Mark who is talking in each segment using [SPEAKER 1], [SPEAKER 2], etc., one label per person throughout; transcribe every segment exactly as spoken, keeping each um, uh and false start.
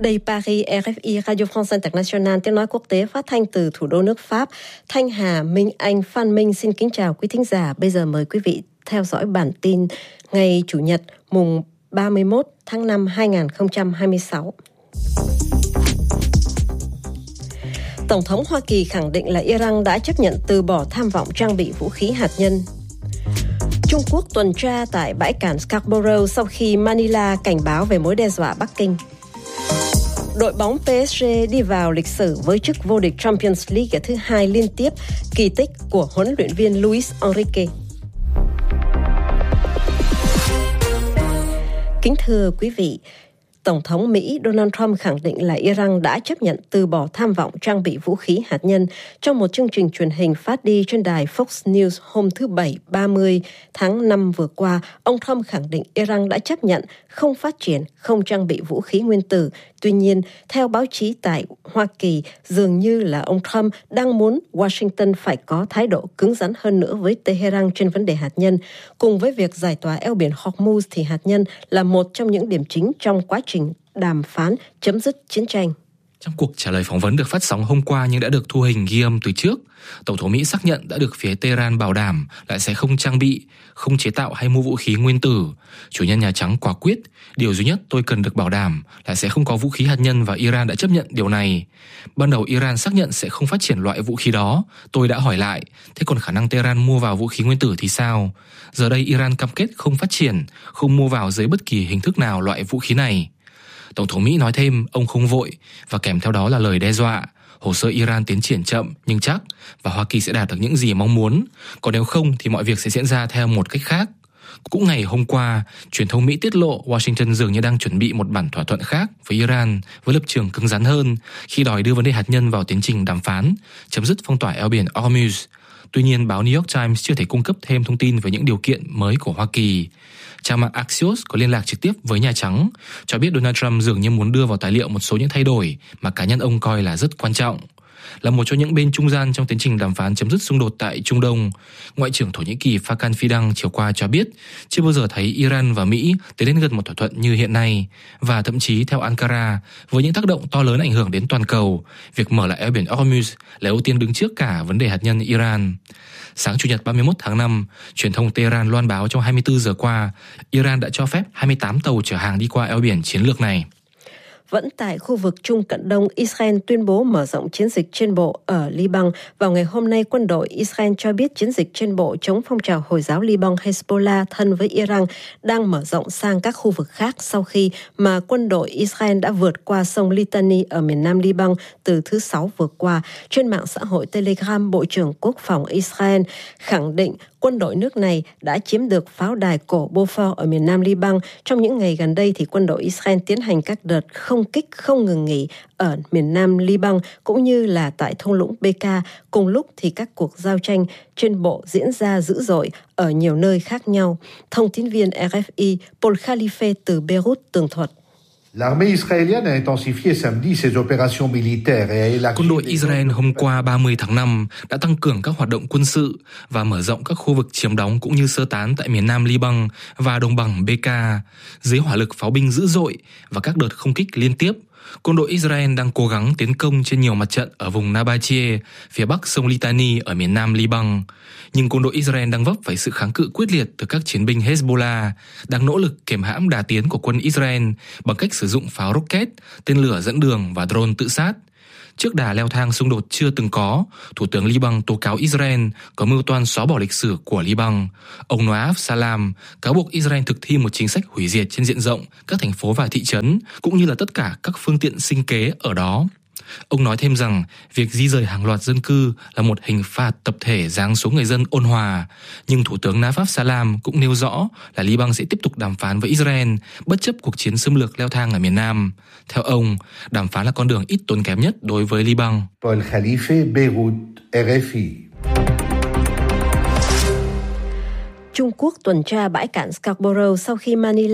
[SPEAKER 1] Đây Paris, rờ ép i Radio France International, tiếng nói quốc tế phát thanh từ thủ đô nước Pháp. Thanh Hà, Minh Anh, Phan Minh xin kính chào quý thính giả. Bây giờ mời quý vị theo dõi bản tin ngày Chủ nhật mùng ba mươi mốt tháng năm hai nghìn không trăm hai mươi sáu. Tổng thống Hoa Kỳ khẳng định là Iran đã chấp nhận từ bỏ tham vọng trang bị vũ khí hạt nhân. Trung Quốc tuần tra tại bãi cạn Scarborough sau khi Manila cảnh báo về mối đe dọa Bắc Kinh. Đội bóng pê ét giê đi vào lịch sử với chức vô địch Champions League thứ hai liên tiếp, kỳ tích của huấn luyện viên Luis Enrique. Kính thưa quý vị, Tổng thống Mỹ Donald Trump khẳng định là Iran đã chấp nhận từ bỏ tham vọng trang bị vũ khí hạt nhân. Trong một chương trình truyền hình phát đi trên đài Fox News hôm thứ Bảy ba mươi tháng năm vừa qua, ông Trump khẳng định Iran đã chấp nhận không phát triển, không trang bị vũ khí nguyên tử. Tuy nhiên, theo báo chí tại Hoa Kỳ, dường như là ông Trump đang muốn Washington phải có thái độ cứng rắn hơn nữa với Tehran trên vấn đề hạt nhân. Cùng với việc giải tỏa eo biển Hormuz thì hạt nhân là một trong những điểm chính trong quá trình đàm phán chấm dứt chiến tranh.
[SPEAKER 2] Trong cuộc trả lời phỏng vấn được phát sóng hôm qua nhưng đã được thu hình ghi âm từ trước, Tổng thống Mỹ xác nhận đã được phía Tehran bảo đảm là sẽ không trang bị, không chế tạo hay mua vũ khí nguyên tử. Chủ nhân Nhà Trắng quả quyết, điều duy nhất tôi cần được bảo đảm là sẽ không có vũ khí hạt nhân và Iran đã chấp nhận điều này. Ban đầu Iran xác nhận sẽ không phát triển loại vũ khí đó. Tôi đã hỏi lại, thế còn khả năng Tehran mua vào vũ khí nguyên tử thì sao? Giờ đây Iran cam kết không phát triển, không mua vào dưới bất kỳ hình thức nào loại vũ khí này. Tổng thống Mỹ nói thêm ông không vội và kèm theo đó là lời đe dọa. Hồ sơ Iran tiến triển chậm nhưng chắc và Hoa Kỳ sẽ đạt được những gì mong muốn. Còn nếu không thì mọi việc sẽ diễn ra theo một cách khác. Cũng ngày hôm qua, truyền thông Mỹ tiết lộ Washington dường như đang chuẩn bị một bản thỏa thuận khác với Iran với lập trường cứng rắn hơn khi đòi đưa vấn đề hạt nhân vào tiến trình đàm phán, chấm dứt phong tỏa eo biển Hormuz. Tuy nhiên, báo New York Times chưa thể cung cấp thêm thông tin về những điều kiện mới của Hoa Kỳ. Trang mạng Axios có liên lạc trực tiếp với Nhà Trắng, cho biết Donald Trump dường như muốn đưa vào tài liệu một số những thay đổi mà cá nhân ông coi là rất quan trọng. Là một trong những bên trung gian trong tiến trình đàm phán chấm dứt xung đột tại Trung Đông, Ngoại trưởng Thổ Nhĩ Kỳ Fakan Fidan chiều qua cho biết chưa bao giờ thấy Iran và Mỹ tiến đến gần một thỏa thuận như hiện nay, và thậm chí theo Ankara, với những tác động to lớn ảnh hưởng đến toàn cầu, việc mở lại eo biển Hormuz là ưu tiên đứng trước cả vấn đề hạt nhân Iran. Sáng Chủ nhật ba mươi mốt tháng năm, truyền thông Tehran loan báo trong hai mươi tư giờ qua, Iran đã cho phép hai mươi tám tàu chở hàng đi qua eo biển chiến lược này.
[SPEAKER 1] Vẫn tại khu vực Trung Cận Đông, Israel tuyên bố mở rộng chiến dịch trên bộ ở Liban. Vào ngày hôm nay, quân đội Israel cho biết chiến dịch trên bộ chống phong trào Hồi giáo Liban Hezbollah thân với Iran đang mở rộng sang các khu vực khác sau khi mà quân đội Israel đã vượt qua sông Litani ở miền nam Liban từ thứ Sáu vừa qua. Trên mạng xã hội Telegram, Bộ trưởng Quốc phòng Israel khẳng định quân đội nước này đã chiếm được pháo đài cổ Beaufort ở miền nam Liban. Trong những ngày gần đây thì quân đội Israel tiến hành các đợt không kích không ngừng nghỉ ở miền nam Liban cũng như là tại thung lũng Bekaa. Cùng lúc thì các cuộc giao tranh trên bộ diễn ra dữ dội ở nhiều nơi khác nhau. Thông tin viên rờ ép i Paul Khalife từ Beirut tường thuật.
[SPEAKER 2] Quân đội Israel hôm qua ba mươi tháng năm đã tăng cường các hoạt động quân sự và mở rộng các khu vực chiếm đóng cũng như sơ tán tại miền nam Liban và đồng bằng Bekaa. Dưới hỏa lực pháo binh dữ dội và các đợt không kích liên tiếp, quân đội Israel đang cố gắng tiến công trên nhiều mặt trận ở vùng Nabatie, phía bắc sông Litani ở miền nam Liban. Nhưng quân đội Israel đang vấp phải sự kháng cự quyết liệt từ các chiến binh Hezbollah, đang nỗ lực kiềm hãm đà tiến của quân Israel bằng cách sử dụng pháo rocket, tên lửa dẫn đường và drone tự sát. Trước đà leo thang xung đột chưa từng có, Thủ tướng Liban tố cáo Israel có mưu toan xóa bỏ lịch sử của Liban. Ông Noaf Salam cáo buộc Israel thực thi một chính sách hủy diệt trên diện rộng các thành phố và thị trấn, cũng như là tất cả các phương tiện sinh kế ở đó. Ông nói thêm rằng việc di rời hàng loạt dân cư là một hình phạt tập thể giáng xuống người dân ôn hòa. Nhưng Thủ tướng Nafaf Salam cũng nêu rõ là Liban sẽ tiếp tục đàm phán với Israel bất chấp cuộc chiến xâm lược leo thang ở miền Nam. Theo ông, đàm phán là con đường ít tốn kém nhất đối với Liban.
[SPEAKER 3] Paul Khalife, Beirut, rờ ép i.
[SPEAKER 1] Trung Quốc tuần tra bãi cạn Scarborough sau khi Manila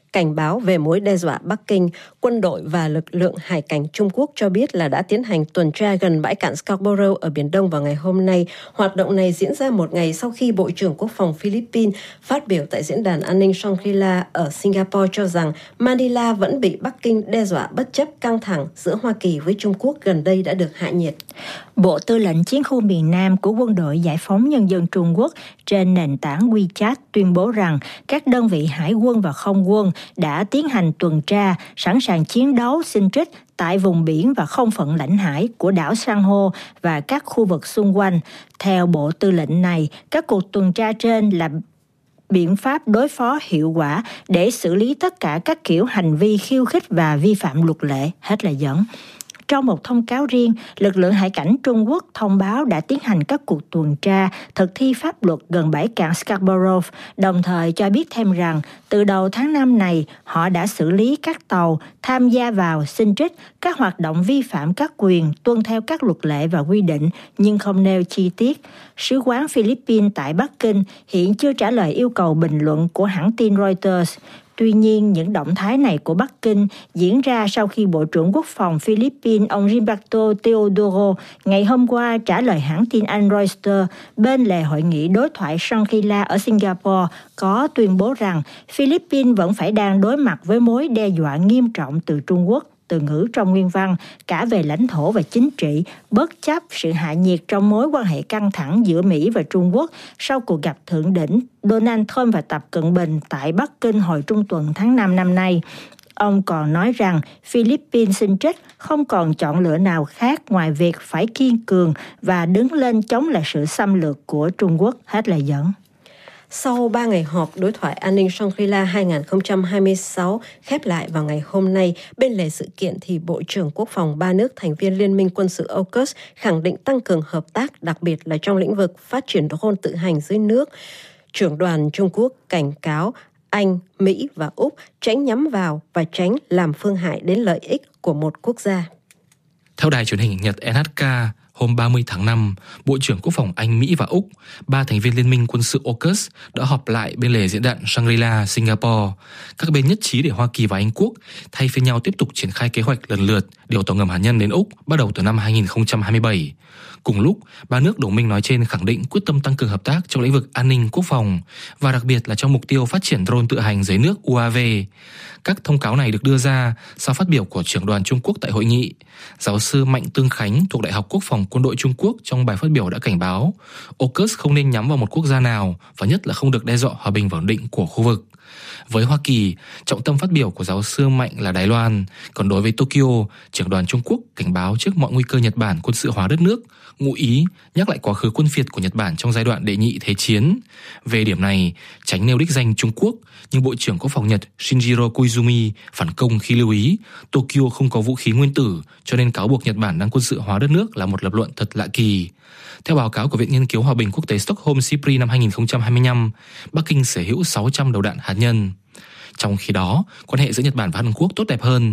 [SPEAKER 1] cảnh báo về mối đe dọa Bắc Kinh, quân đội và lực lượng hải cảnh Trung Quốc cho biết là đã tiến hành tuần tra gần bãi cạn Scarborough ở Biển Đông vào ngày hôm nay. Hoạt động này diễn ra một ngày sau khi Bộ trưởng Quốc phòng Philippines phát biểu tại Diễn đàn An ninh Shangri-La ở Singapore cho rằng Manila vẫn bị Bắc Kinh đe dọa bất chấp căng thẳng giữa Hoa Kỳ với Trung Quốc gần đây đã được hạ nhiệt.
[SPEAKER 4] Bộ Tư lệnh Chiến khu miền Nam của Quân đội Giải phóng Nhân dân Trung Quốc trên nền tảng WeChat tuyên bố rằng các đơn vị hải quân và không quân đã tiến hành tuần tra, sẵn sàng chiến đấu xin trích tại vùng biển và không phận lãnh hải của đảo San Hô và các khu vực xung quanh. Theo Bộ Tư lệnh này, các cuộc tuần tra trên là biện pháp đối phó hiệu quả để xử lý tất cả các kiểu hành vi khiêu khích và vi phạm luật lệ. Hết lời dẫn. Trong một thông cáo riêng, lực lượng hải cảnh Trung Quốc thông báo đã tiến hành các cuộc tuần tra, thực thi pháp luật gần bãi cạn Scarborough, đồng thời cho biết thêm rằng từ đầu tháng năm này, họ đã xử lý các tàu tham gia vào xin trích các hoạt động vi phạm các quyền tuân theo các luật lệ và quy định, nhưng không nêu chi tiết. Sứ quán Philippines tại Bắc Kinh hiện chưa trả lời yêu cầu bình luận của hãng tin Reuters. Tuy nhiên, những động thái này của Bắc Kinh diễn ra sau khi Bộ trưởng Quốc phòng Philippines ông Gilberto Teodoro ngày hôm qua trả lời hãng tin Anh Reuters bên lề hội nghị đối thoại Shangri-La ở Singapore có tuyên bố rằng Philippines vẫn phải đang đối mặt với mối đe dọa nghiêm trọng từ Trung Quốc. Từ ngữ trong nguyên văn, cả về lãnh thổ và chính trị, bất chấp sự hạ nhiệt trong mối quan hệ căng thẳng giữa Mỹ và Trung Quốc sau cuộc gặp thượng đỉnh Donald Trump và Tập Cận Bình tại Bắc Kinh hồi trung tuần tháng năm năm nay. Ông còn nói rằng Philippines xin trích không còn chọn lựa nào khác ngoài việc phải kiên cường và đứng lên chống lại sự xâm lược của Trung Quốc. Hết lời dẫn.
[SPEAKER 1] Sau ba ngày họp, đối thoại an ninh Shangri-La hai không hai sáu khép lại vào ngày hôm nay. Bên lề sự kiện thì Bộ trưởng Quốc phòng ba nước thành viên Liên minh quân sự a u cus khẳng định tăng cường hợp tác, đặc biệt là trong lĩnh vực phát triển drone tự hành dưới nước. Trưởng đoàn Trung Quốc cảnh cáo Anh, Mỹ và Úc tránh nhắm vào và tránh làm phương hại đến lợi ích của một quốc gia.
[SPEAKER 2] Theo đài truyền hình Nhật en hát ca, hôm ba mươi tháng năm, Bộ trưởng Quốc phòng Anh, Mỹ và Úc, ba thành viên Liên minh quân sự a u cus đã họp lại bên lề diễn đàn Shangri-La, Singapore. Các bên nhất trí để Hoa Kỳ và Anh Quốc thay phiên nhau tiếp tục triển khai kế hoạch lần lượt điều tàu ngầm hạt nhân đến Úc bắt đầu từ năm hai không hai bảy. Cùng lúc, ba nước đồng minh nói trên khẳng định quyết tâm tăng cường hợp tác trong lĩnh vực an ninh quốc phòng và đặc biệt là trong mục tiêu phát triển drone tự hành dưới nước u a vê. Các thông cáo này được đưa ra sau phát biểu của trưởng đoàn Trung Quốc tại hội nghị. Giáo sư Mạnh Tương Khánh thuộc Đại học Quốc phòng Quân đội Trung Quốc trong bài phát biểu đã cảnh báo a u cus không nên nhắm vào một quốc gia nào và nhất là không được đe dọa hòa bình và ổn định của khu vực. Với Hoa Kỳ, trọng tâm phát biểu của giáo sư Mạnh là Đài Loan, còn đối với Tokyo, trưởng đoàn Trung Quốc cảnh báo trước mọi nguy cơ Nhật Bản quân sự hóa đất nước, ngụ ý nhắc lại quá khứ quân phiệt của Nhật Bản trong giai đoạn đệ nhị thế chiến. Về điểm này, tránh nêu đích danh Trung Quốc, nhưng Bộ trưởng Quốc phòng Nhật Shinjiro Koizumi phản công khi lưu ý Tokyo không có vũ khí nguyên tử, cho nên cáo buộc Nhật Bản đang quân sự hóa đất nước là một lập luận thật lạ kỳ. Theo báo cáo của Viện Nghiên cứu Hòa bình Quốc tế Stockholm SIPRI năm hai không hai lăm, Bắc Kinh sở hữu sáu trăm đầu đạn hạt nhân. Trong khi đó, quan hệ giữa Nhật Bản và Hàn Quốc tốt đẹp hơn.